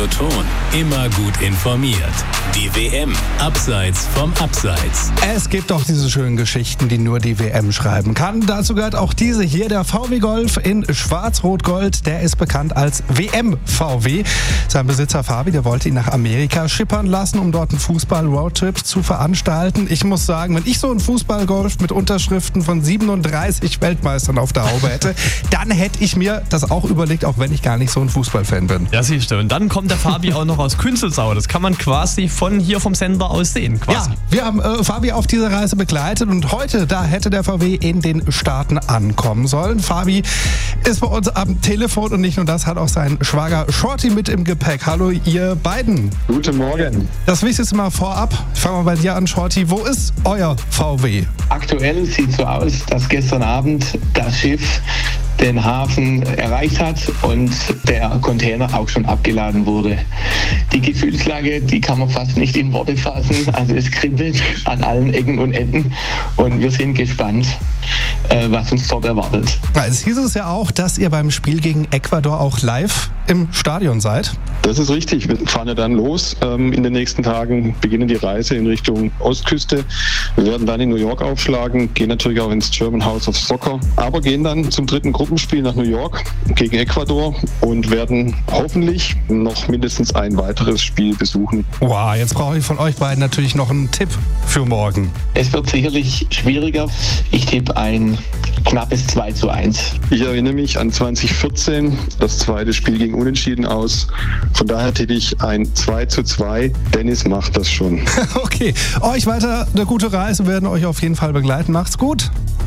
Radioton. Immer gut informiert. Die WM abseits vom Abseits. Es gibt auch diese schönen Geschichten, die nur die WM schreiben kann. Dazu gehört auch diese hier, der VW Golf in Schwarz-Rot-Gold. Der ist bekannt als WM-VW. Sein Besitzer Fabi, der wollte ihn nach Amerika schippern lassen, um dort einen Fußball-Roadtrip zu veranstalten. Ich muss sagen, wenn ich so einen Fußball-Golf mit Unterschriften von 37 Weltmeistern auf der Haube hätte, dann hätte ich mir das auch überlegt, auch wenn ich gar nicht so ein Fußballfan bin. Ja, siehst du. Und dann kommt der Fabi auch noch aus Künzelsau. Das kann man quasi von hier vom Sender aus sehen. Quasi. Ja, wir haben Fabi auf dieser Reise begleitet und heute, da hätte der VW in den Staaten ankommen sollen. Fabi ist bei uns am Telefon und nicht nur das, hat auch sein Schwager Shorty mit im Gepäck. Hallo ihr beiden. Guten Morgen. Das Wichtigste mal vorab. Ich fange mal bei dir an, Shorty. Wo ist euer VW? Aktuell sieht es so aus, dass gestern Abend das Schiff den Hafen erreicht hat und der Container auch schon abgeladen wurde. Die Gefühlslage, die kann man fast nicht in Worte fassen. Also es kribbelt an allen Ecken und Enden und wir sind gespannt, was uns dort erwartet. Es hieß es ja auch, dass ihr beim Spiel gegen Ecuador auch live im Stadion seid. Das ist richtig. Wir fahren ja dann los. In den nächsten Tagen beginnen die Reise in Richtung Ostküste. Wir werden dann in New York aufschlagen, gehen natürlich auch ins German House of Soccer, aber gehen dann zum dritten Gruppenspiel nach New York gegen Ecuador und werden hoffentlich noch mindestens ein weiteres Spiel besuchen. Wow, jetzt brauche ich von euch beiden natürlich noch einen Tipp für morgen. Es wird sicherlich schwieriger. Ich tippe ein knappes 2:1. Ich erinnere mich an 2014, das zweite Spiel ging unentschieden aus. Von daher tippe ich ein 2:2. Dennis macht das schon. Okay, euch weiter eine gute Reise, wir werden euch auf jeden Fall begleiten. Macht's gut.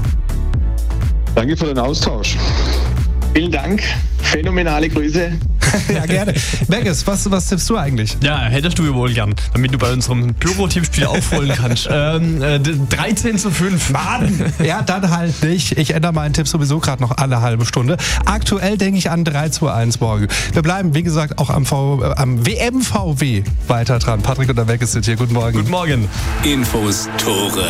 Danke für den Austausch. Vielen Dank. Phänomenale Grüße. Ja, gerne. Beckes, was tippst du eigentlich? Ja, hättest du wohl gern, damit du bei unserem Pyro-Tippspiel aufholen kannst. 13:5. Mann! Ja, dann halt nicht. Ich ändere meinen Tipp sowieso gerade noch alle halbe Stunde. Aktuell denke ich an 3:1 morgen. Wir bleiben, wie gesagt, auch am WM-VW weiter dran. Patrick und der Beckes sind hier. Guten Morgen. Guten Morgen. Infos, Tore,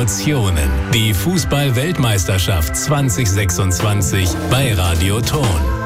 Emotionen. Die Fußball-Weltmeisterschaft 2026 bei Radioton.